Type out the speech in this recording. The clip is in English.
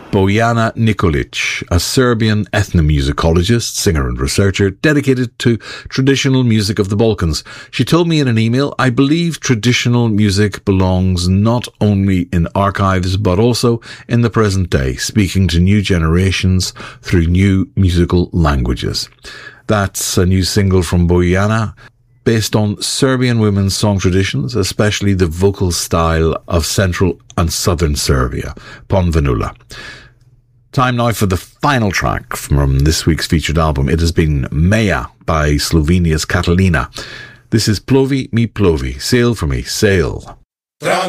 Bojana Nikolic, a Serbian ethnomusicologist, singer and researcher dedicated to traditional music of the Balkans. She told me in an email, I believe traditional music belongs not only in archives but also in the present day, speaking to new generations through new musical languages. That's a new single from Bojana, based on Serbian women's song traditions, especially the vocal style of central and southern Serbia, Ponvanula. Time now for the final track from this week's featured album. It has been Meja by Slovenia's Catalina. This is Plovi mi plovi, sail for me, sail.